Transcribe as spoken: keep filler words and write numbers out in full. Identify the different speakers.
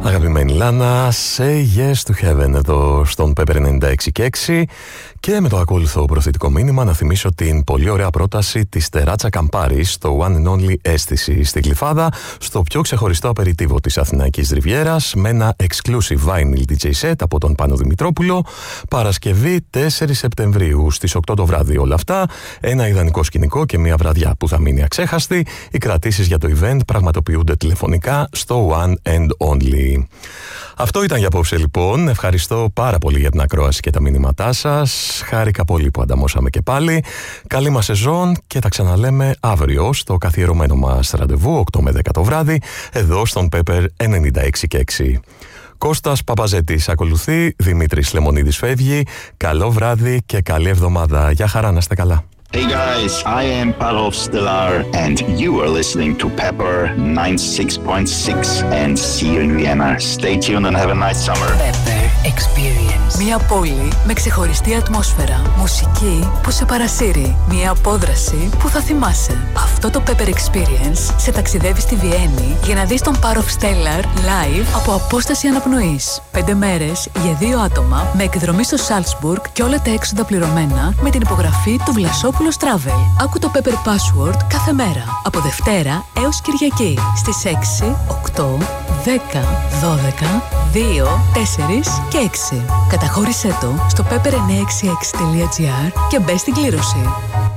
Speaker 1: Αγαπημένη Λάνα, Say Yes to Heaven εδώ στον Pepper ενενήντα έξι και έξι. Και με το ακόλουθο προθετικό μήνυμα να θυμίσω την πολύ ωραία πρόταση της Τεράτσα Καμπάρη στο One and Only Αίσθηση στη Γλυφάδα, στο πιο ξεχωριστό απεριτίβο της Αθηναϊκής Ριβιέρας, με ένα exclusive vinyl ντι τζέι set από τον Πάνο Δημητρόπουλο. Παρασκευή τέσσερις Σεπτεμβρίου στις οκτώ το βράδυ όλα αυτά. Ένα ιδανικό σκηνικό και μια βραδιά που θα μείνει αξέχαστη. Οι κρατήσεις για το event πραγματοποιούνται τηλεφωνικά στο One and Only. Αυτό ήταν για απόψε λοιπόν. Ευχαριστώ πάρα πολύ για την ακρόαση και τα μηνύματά σας. Χάρηκα πολύ που ανταμώσαμε και πάλι. Καλή μας σεζόν και τα ξαναλέμε αύριο στο καθιερωμένο μας ραντεβού οκτώ με δέκα το βράδυ εδώ στον Pepper ενενήντα έξι και έξι. Κώστας Παπαζέτης ακολουθεί, Δημήτρης Λεμονίδης φεύγει. Καλό βράδυ και καλή εβδομάδα. Γεια χαρά, να είστε καλά.
Speaker 2: Hey guys, I am Parov Stellar and you are listening to Pepper ninety-six point six and see you in Vienna. Stay tuned and have a nice summer.
Speaker 3: Pepper Experience. Μια πόλη με ξεχωριστή ατμόσφαιρα, μουσική που σε παρασύρει, μια απόδραση που θα θυμάσαι. Αυτό το Pepper Experience σε ταξιδεύει στη Βιέννη για να δεις τον Parov Stellar live από απόσταση αναπνοής. Πέντε μέρες για δύο άτομα με εκδρομή στο Salzburg και όλα τα έξοδα πληρωμένα με την υπογραφή του Βλασόπουλου Travel. Άκου το Pepper Password κάθε μέρα από Δευτέρα έως Κυριακή στις έξι, οκτώ, δέκα, δώδεκα, δύο, τέσσερα και έξι. Καταχώρησέ το στο pepper εννιακόσια εξήντα έξι τελεία τζι άρ και μπες στην κλήρωση.